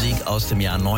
Musik aus dem Jahr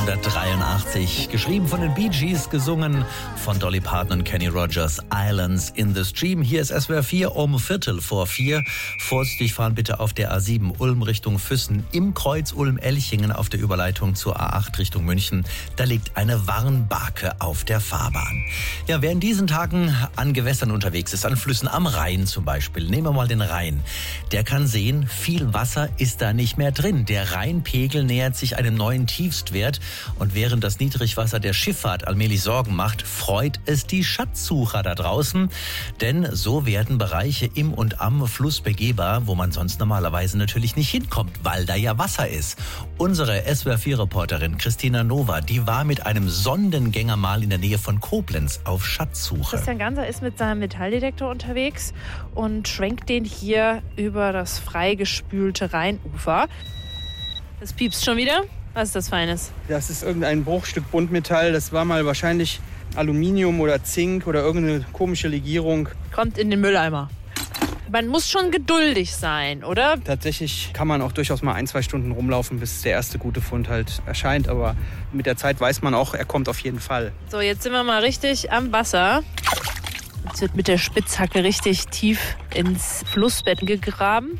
1983. Geschrieben von den Bee Gees, gesungen von Dolly Parton und Kenny Rogers. Islands in the Stream. Hier ist SWR 4 um 3:45. Vorsichtig fahren bitte auf der A7 Ulm Richtung Füssen. Im Kreuz Ulm-Elchingen auf der Überleitung zur A8 Richtung München. Da liegt eine Warnbarke auf der Fahrbahn. Ja, wer in diesen Tagen an Gewässern unterwegs ist, an Flüssen am Rhein zum Beispiel, nehmen wir mal den Rhein, der kann sehen, viel Wasser ist da nicht mehr drin. Der Rheinpegel nähert sich einem neuen Tiefstwert und während das Niedrigwasser der Schifffahrt allmählich Sorgen macht, freut es die Schatzsucher da draußen, denn so werden Bereiche im und am Fluss begehbar, wo man sonst normalerweise natürlich nicht hinkommt, weil da ja Wasser ist. Unsere SWR4-Reporterin Christina Nova, die war mit einem Sondengänger mal in der Nähe von Koblenz auf Schatzsuche. Christian Ganser ist mit seinem Metalldetektor unterwegs und schwenkt den hier über das freigespülte Rheinufer. Das piepst schon wieder. Was ist das Feines? Das ist irgendein Bruchstück Buntmetall. Das war mal wahrscheinlich Aluminium oder Zink oder irgendeine komische Legierung. Kommt in den Mülleimer. Man muss schon geduldig sein, oder? Tatsächlich kann man auch durchaus mal 1-2 Stunden rumlaufen, bis der erste gute Fund halt erscheint. Aber mit der Zeit weiß man auch, er kommt auf jeden Fall. So, jetzt sind wir mal richtig am Wasser. Jetzt wird mit der Spitzhacke richtig tief ins Flussbett gegraben.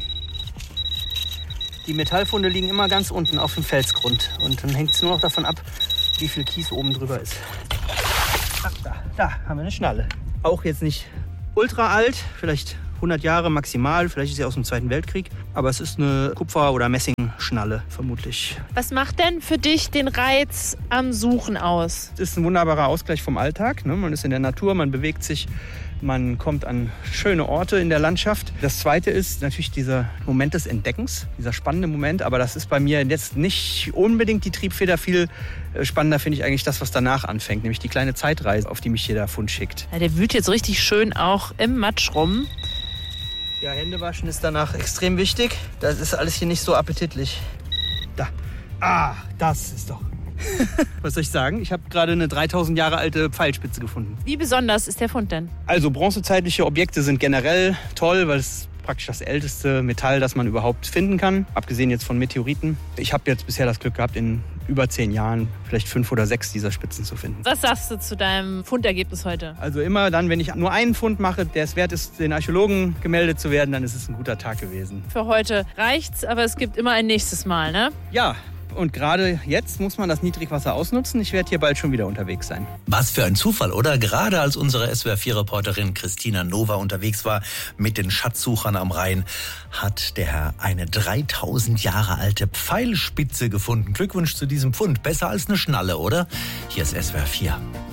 Die Metallfunde liegen immer ganz unten auf dem Felsgrund. Und dann hängt es nur noch davon ab, wie viel Kies oben drüber ist. Ach, da haben wir eine Schnalle. Auch jetzt nicht ultra alt, vielleicht 100 Jahre maximal, vielleicht ist sie aus dem Zweiten Weltkrieg. Aber es ist eine Kupfer- oder Messingschnalle, vermutlich. Was macht denn für dich den Reiz am Suchen aus? Es ist ein wunderbarer Ausgleich vom Alltag. Man ist in der Natur, man bewegt sich, man kommt an schöne Orte in der Landschaft. Das Zweite ist natürlich dieser Moment des Entdeckens, dieser spannende Moment. Aber das ist bei mir jetzt nicht unbedingt die Triebfeder. Viel spannender finde ich eigentlich das, was danach anfängt, nämlich die kleine Zeitreise, auf die mich jeder Fund schickt. Ja, der wühlt jetzt richtig schön auch im Matsch rum. Ja, Hände waschen ist danach extrem wichtig. Das ist alles hier nicht so appetitlich. Da. Ah, das ist doch... Was soll ich sagen? Ich habe gerade eine 3000 Jahre alte Pfeilspitze gefunden. Wie besonders ist der Fund denn? Also bronzezeitliche Objekte sind generell toll, weil es praktisch das älteste Metall, das man überhaupt finden kann. Abgesehen jetzt von Meteoriten. Ich habe jetzt bisher das Glück gehabt, in über 10 Jahren vielleicht 5 oder 6 dieser Spitzen zu finden. Was sagst du zu deinem Fundergebnis heute? Also immer dann, wenn ich nur einen Fund mache, der es wert ist, den Archäologen gemeldet zu werden, dann ist es ein guter Tag gewesen. Für heute reicht's, aber es gibt immer ein nächstes Mal, ne? Ja. Und gerade jetzt muss man das Niedrigwasser ausnutzen. Ich werde hier bald schon wieder unterwegs sein. Was für ein Zufall, oder? Gerade als unsere SWR4-Reporterin Christina Nova unterwegs war mit den Schatzsuchern am Rhein, hat der Herr eine 3000 Jahre alte Pfeilspitze gefunden. Glückwunsch zu diesem Fund. Besser als eine Schnalle, oder? Hier ist SWR4.